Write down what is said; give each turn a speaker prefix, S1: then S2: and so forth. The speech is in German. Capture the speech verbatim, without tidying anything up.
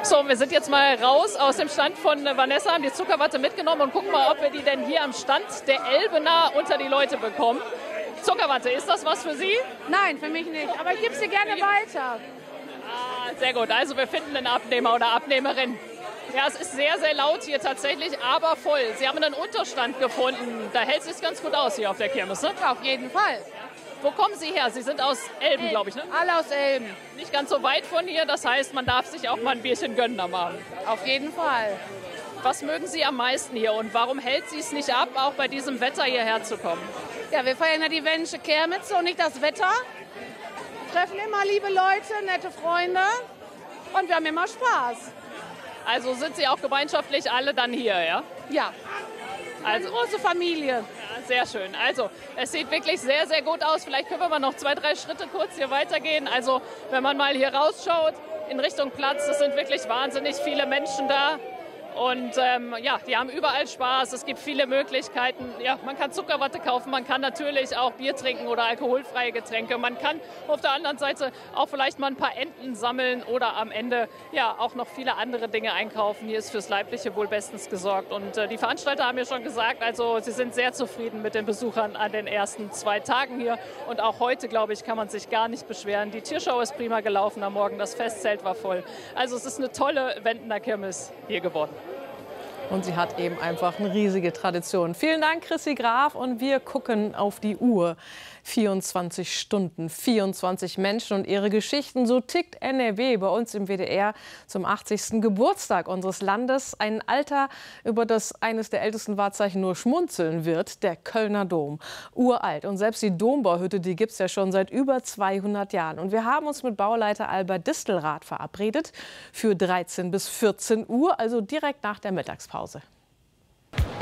S1: So, wir sind jetzt mal raus aus dem Stand von Vanessa, haben die Zuckerwatte mitgenommen und gucken mal, ob wir die denn hier am Stand der Elbener unter die Leute bekommen. Zuckerwatte, ist das was für Sie?
S2: Nein, für mich nicht, aber ich gebe sie gerne weiter.
S1: Ah, sehr gut, also wir finden einen Abnehmer oder Abnehmerin. Ja, es ist sehr, sehr laut hier tatsächlich, aber voll. Sie haben einen Unterstand gefunden, da hält es sich ganz gut aus hier auf der Kirmes, ne?
S2: Auf jeden Fall.
S1: Wo kommen Sie her? Sie sind aus Elben, glaube ich, ne?
S2: Alle aus Elben.
S1: Nicht ganz so weit von hier, das heißt, man darf sich auch mal ein Bierchen gönnen am Abend.
S2: Auf jeden Fall.
S1: Was mögen Sie am meisten hier und warum hält Sie es nicht ab, auch bei diesem Wetter hierher zu kommen?
S2: Ja, wir feiern ja die Wendische Kirmes und nicht das Wetter. Treffen immer liebe Leute, nette Freunde und wir haben immer Spaß.
S1: Also sind Sie auch gemeinschaftlich alle dann hier, ja?
S2: Ja, also eine große Familie.
S1: Ja, sehr schön. Also es sieht wirklich sehr, sehr gut aus. Vielleicht können wir mal noch zwei, drei Schritte kurz hier weitergehen. Also wenn man mal hier rausschaut in Richtung Platz, es sind wirklich wahnsinnig viele Menschen da. Und ähm, ja, die haben überall Spaß. Es gibt viele Möglichkeiten. Ja, man kann Zuckerwatte kaufen, man kann natürlich auch Bier trinken oder alkoholfreie Getränke. Man kann auf der anderen Seite auch vielleicht mal ein paar Enten sammeln oder am Ende ja auch noch viele andere Dinge einkaufen. Hier ist fürs Leibliche wohl bestens gesorgt. Und äh, die Veranstalter haben ja schon gesagt, also sie sind sehr zufrieden mit den Besuchern an den ersten zwei Tagen hier. Und auch heute, glaube ich, kann man sich gar nicht beschweren. Die Tierschau ist prima gelaufen am Morgen, das Festzelt war voll. Also es ist eine tolle Wendener Kirmes hier geworden.
S3: Und sie hat eben einfach eine riesige Tradition. Vielen Dank, Chrissy Graf. Und wir gucken auf die Uhr. vierundzwanzig Stunden, vierundzwanzig Menschen und ihre Geschichten. So tickt N R W bei uns im W D R zum achtzigsten Geburtstag unseres Landes. Ein Alter, über das eines der ältesten Wahrzeichen nur schmunzeln wird, der Kölner Dom. Uralt. Und selbst die Dombauhütte, die gibt es ja schon seit über zweihundert Jahren. Und wir haben uns mit Bauleiter Albert Distelrath verabredet für dreizehn bis vierzehn Uhr, also direkt nach der Mittagspause.